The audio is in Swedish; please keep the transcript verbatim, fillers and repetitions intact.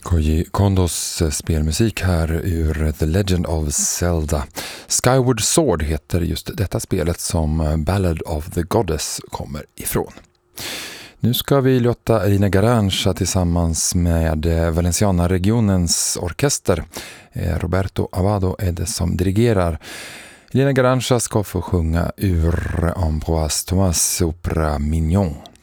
Koji Kondos spelmusik här ur The Legend of Zelda. Skyward Sword heter just detta spelet som Ballad of the Goddess kommer ifrån. Nu ska vi låta Elina Garancha tillsammans med Valenciana-regionens orkester. Roberto Avado är det som dirigerar. Elina Garancha ska få sjunga ur Ambroise Thomas opera Mignon.